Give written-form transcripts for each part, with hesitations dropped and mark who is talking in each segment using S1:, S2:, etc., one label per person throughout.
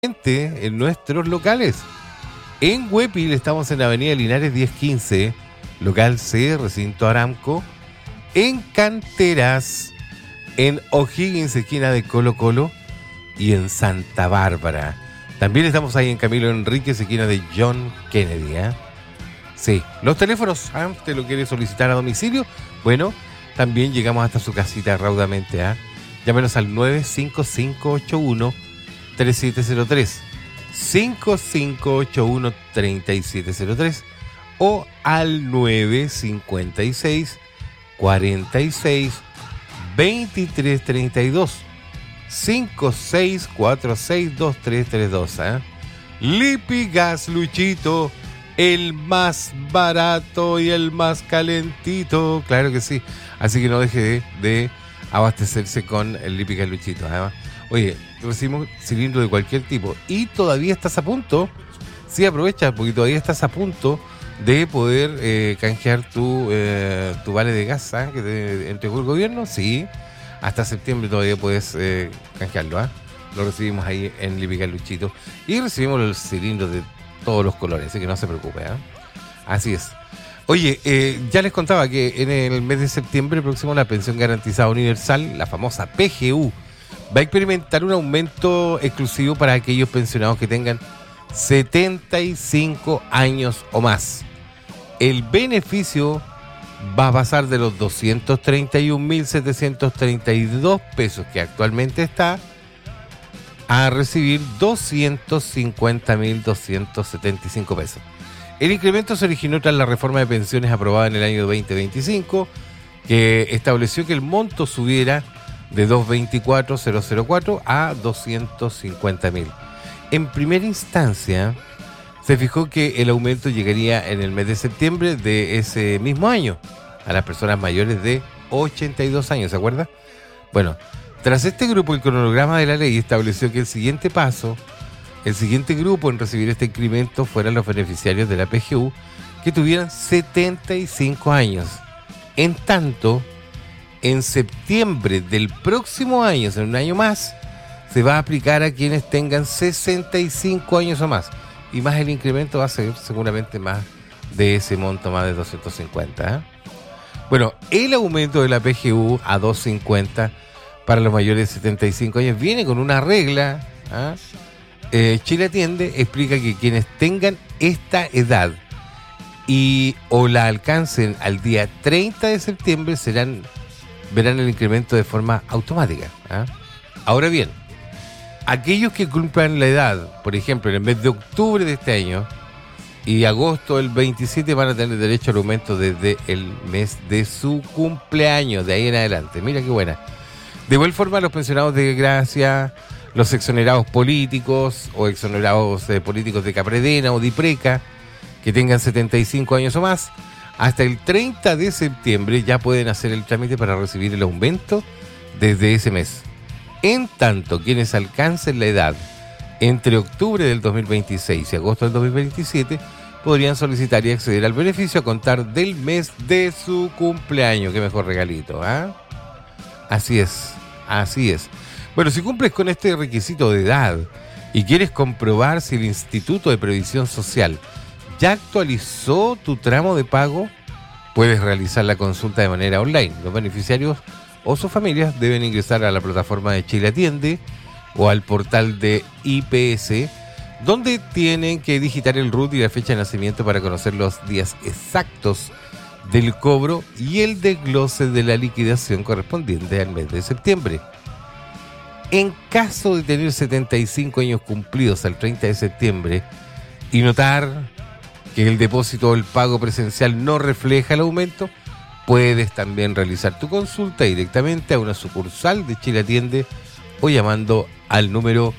S1: en nuestros locales. En Huepil estamos en Avenida Linares 1015, local C, recinto Aramco. En Canteras, en O'Higgins, esquina de Colo Colo. Y en Santa Bárbara. También estamos ahí en Camilo Enríquez, esquina de John Kennedy. Sí, los teléfonos, ¿te lo quiere solicitar a domicilio? Bueno, también llegamos hasta su casita raudamente. Llámenos al 95581-3703, 5581-3703 o al 956-46-2332, 56462332. Lipigas Luchito, el más barato y el más calentito. Claro que sí. Así que no deje de abastecerse con el Lipigas Luchito. Oye, recibimos cilindros de cualquier tipo y todavía estás a punto. Sí, aprovecha porque todavía estás a punto de poder canjear tu vale de gas que te entregó el gobierno. Sí, hasta septiembre todavía puedes canjearlo. Lo recibimos ahí en Lipigas Luchito y recibimos los cilindros de todos los colores, así que no se preocupe. Así es. Oye, ya les contaba que en el mes de septiembre próximo la pensión garantizada universal, la famosa PGU, va a experimentar un aumento exclusivo para aquellos pensionados que tengan 75 años o más. El beneficio va a pasar de los 231.732 pesos que actualmente está a recibir 250.275 pesos. El incremento se originó tras la reforma de pensiones aprobada en el año 2025, que estableció que el monto subiera de 224.004 a 250.000. En primera instancia, se fijó que el aumento llegaría en el mes de septiembre de ese mismo año a las personas mayores de 82 años, ¿se acuerda? Bueno, tras este grupo, el cronograma de la ley estableció que el siguiente grupo en recibir este incremento fueran los beneficiarios de la PGU que tuvieran 75 años. En tanto, en septiembre del próximo año, en un año más, se va a aplicar a quienes tengan 65 años o más. Y más el incremento va a ser seguramente más de ese monto, más de 250. Bueno, el aumento de la PGU a 250 para los mayores de 75 años viene con una regla. Chile Atiende explica que quienes tengan esta edad y o la alcancen al día 30 de septiembre verán el incremento de forma automática. Ahora bien, aquellos que cumplan la edad, por ejemplo, en el mes de octubre de este año y agosto del 27, van a tener derecho al aumento desde el mes de su cumpleaños, de ahí en adelante. Mira qué buena. De igual forma, los pensionados de gracia, los exonerados políticos o exonerados políticos de Capredena o de IPRECA, que tengan 75 años o más, hasta el 30 de septiembre ya pueden hacer el trámite para recibir el aumento desde ese mes. En tanto, quienes alcancen la edad entre octubre del 2026 y agosto del 2027 podrían solicitar y acceder al beneficio a contar del mes de su cumpleaños. Qué mejor regalito, Así es. Bueno, si cumples con este requisito de edad y quieres comprobar si el Instituto de Previsión Social ya actualizó tu tramo de pago, puedes realizar la consulta de manera online. Los beneficiarios o sus familias deben ingresar a la plataforma de Chile Atiende o al portal de IPS, donde tienen que digitar el RUT y la fecha de nacimiento para conocer los días exactos del cobro y el desglose de la liquidación correspondiente al mes de septiembre. En caso de tener 75 años cumplidos al 30 de septiembre y notar que el depósito o el pago presencial no refleja el aumento, puedes también realizar tu consulta directamente a una sucursal de Chile Atiende o llamando al número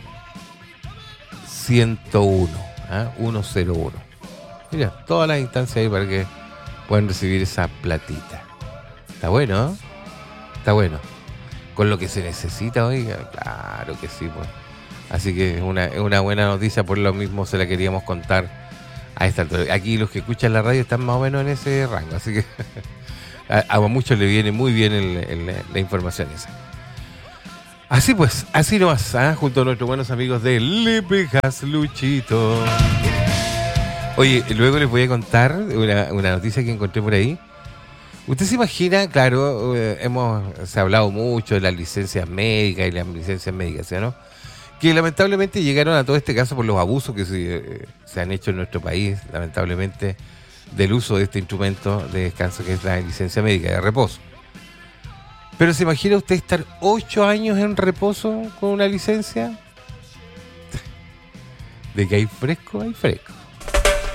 S1: 101, 101. Mira, todas las instancias ahí para que puedan recibir esa platita. Está bueno, ¿eh? Está bueno. Con lo que se necesita, oiga, claro que sí, pues. Así que es una buena noticia, por lo mismo se la queríamos contar a esta altura. Aquí los que escuchan la radio están más o menos en ese rango, así que a muchos le viene muy bien la información esa. Así pues, así nomás, junto a nuestros buenos amigos de Le Pegas Luchito. Oye, luego les voy a contar una noticia que encontré por ahí. Usted se imagina, claro, se ha hablado mucho de las licencias médicas y las licencias médicas, ¿sí, no? Que lamentablemente llegaron a todo este caso por los abusos que se han hecho en nuestro país, lamentablemente, del uso de este instrumento de descanso que es la licencia médica de reposo. Pero ¿se imagina usted estar 8 años en reposo con una licencia? De que hay fresco, hay fresco.